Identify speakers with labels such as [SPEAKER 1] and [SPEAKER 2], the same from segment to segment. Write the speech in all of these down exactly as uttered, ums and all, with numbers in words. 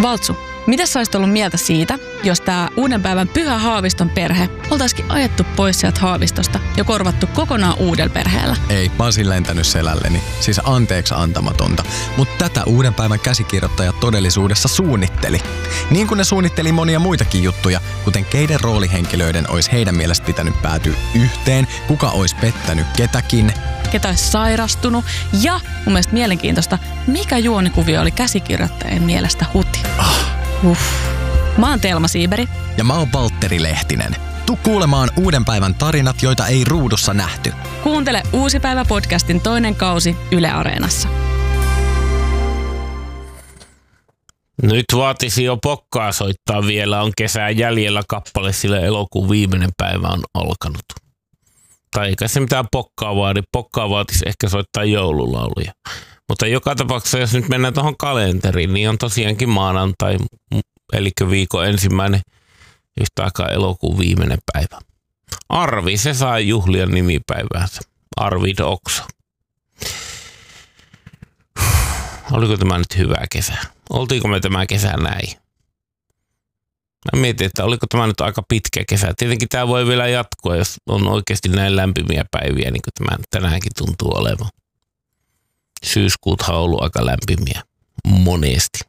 [SPEAKER 1] Valtsu, mitä sä olisit ollut mieltä siitä, jos tää uuden päivän Pyhä Haaviston perhe oltaisikin ajettu pois sieltä Haavistosta ja korvattu kokonaan uudella perheellä?
[SPEAKER 2] Ei, mä olisin lentänyt selälleni. Siis anteeksi antamatonta. Mutta tätä uuden päivän käsikirjoittajat todellisuudessa suunnitteli. Niin kuin ne suunnitteli monia muitakin juttuja, kuten keiden roolihenkilöiden olisi heidän mielestä pitänyt päätyä yhteen, kuka olisi pettänyt ketäkin,
[SPEAKER 1] ketä olisi sairastunut ja mun mielestä mielenkiintoista, mikä juonikuvio oli käsikirjoittajien mielestä huti.
[SPEAKER 2] Ah.
[SPEAKER 1] Uff. Mä oon Telma Siiberi.
[SPEAKER 2] Ja mä oon Valtteri Lehtinen. Tuu kuulemaan uuden päivän tarinat, joita ei ruudussa nähty.
[SPEAKER 1] Kuuntele Uusi päivä podcastin toinen kausi Yle Areenassa.
[SPEAKER 3] Nyt vaatisi jo pokkaa soittaa vielä. On kesää jäljellä kappale, sillä elokuun viimeinen päivä on alkanut. Tai eikä se mitään pokkaa vaadi. Pokkaa vaatisi ehkä soittaa joululauluja. Mutta joka tapauksessa, jos nyt mennään tuohon kalenteriin, niin on tosiaankin maanantai, eli viikon ensimmäinen, yhtä aikaa elokuun viimeinen päivä. Arvi, se saa juhlia nimipäiväänsä. Arvid Okso. Oliko tämä nyt hyvä kesä? Oltiinko me tämä kesä näin? Mä mietin, että oliko tämä nyt aika pitkä kesä. Tietenkin tämä voi vielä jatkua, jos on oikeasti näin lämpimiä päiviä, niin kuin tämä tänäänkin tuntuu olevan. Syyskuuthan on ollut aika lämpimiä. Monesti.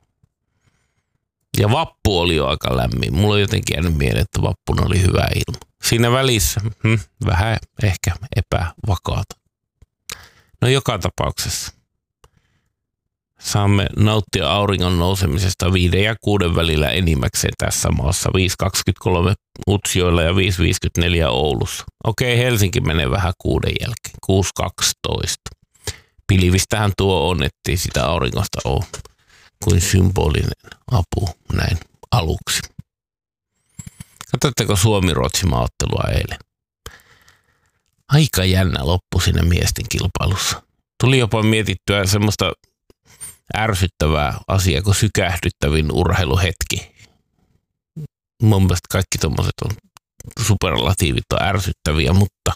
[SPEAKER 3] Ja vappu oli jo aika lämmin. Mulla on jotenkin jäänyt mieleen, että vappuna oli hyvä ilma. Siinä välissä hm, vähän ehkä epävakaata. No joka tapauksessa. Saamme nauttia auringon nousemisesta viiden ja kuuden välillä enimmäkseen tässä maassa. viisi kaksikymmentäkolme Utsjoella ja viisi viisikymmentäneljä Oulussa. Okei, Helsinki menee vähän kuuden jälkeen. kuusi kaksitoista. Pilvistähän tuo on, ettei sitä auringosta ole kuin symbolinen apu näin aluksi. Katsotteko Suomi-Ruotsi-maaottelua eilen? Aika jännä loppu siinä miesten kilpailussa. Tuli jopa mietittyä semmoista ärsyttävää asiaa kuin sykähdyttävin urheiluhetki. Mun mielestä kaikki tommoset on superlatiivit on ärsyttäviä, mutta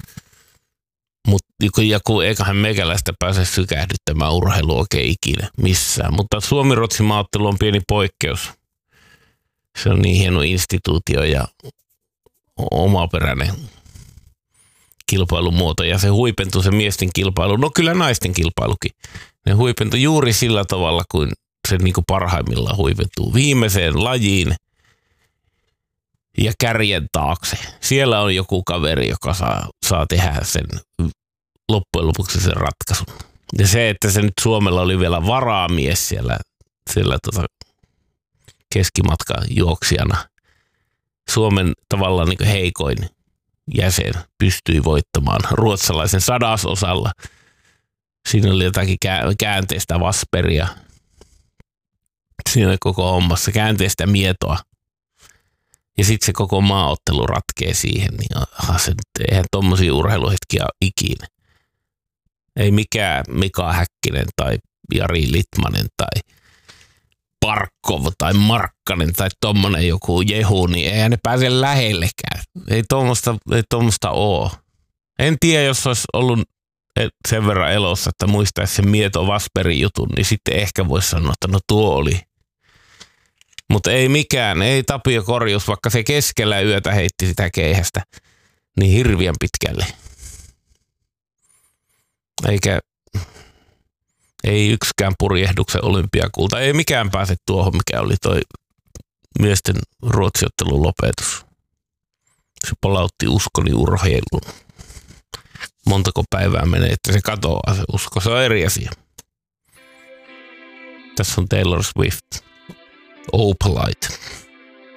[SPEAKER 3] Mutta joku, eiköhän meikäläistä pääse sykähdyttämään urheilu oikein ikinä missään. Mutta Suomi-Ruotsi-maaottelu on pieni poikkeus. Se on niin hieno instituutio ja omaperäinen kilpailumuoto. Ja se huipentui se miesten kilpailu, no kyllä naisten kilpailukin. Ne huipentui juuri sillä tavalla, kuin se niin kuin parhaimmillaan huipentuu viimeiseen lajiin ja kärjen taakse. Siellä on joku kaveri, joka saa, saa tehdä sen loppujen lopuksi sen ratkaisun. Ja se, että se nyt Suomella oli vielä varaamies siellä, siellä tota keskimatkan juoksijana. Suomen tavallaan niin kuin heikoin jäsen pystyi voittamaan ruotsalaisen sadasosalla. Siinä oli jotakin käänteistä vasperia. Siinä oli koko hommassa käänteistä mietoa. Ja sitten se koko maaottelu ratkee siihen, niin aha, se nyt, eihän tommosia urheiluhetkiä ikinä. Ei mikään Mika Häkkinen tai Jari Litmanen tai Parkov tai Markkanen tai tommonen joku Jehu, niin eihän ne pääse lähellekään. Ei tommosta, ei tommosta oo. En tiedä, jos olisi ollut sen verran elossa, että muistaisi sen Mieto Vasperin jutun, niin sitten ehkä voisi sanoa, että no tuo oli. Mutta ei mikään, ei Tapio Korjus, vaikka se keskellä yötä heitti sitä keihästä niin hirviän pitkälle. Eikä, ei yksikään purjehduksen olympiakulta, ei mikään pääse tuohon, mikä oli toi miesten ruotsiottelun lopetus. Se palautti uskoni urheiluun. Montako päivää menee, että se katoaa se usko, se on eri asia. Tässä on Taylor Swift. Opalite.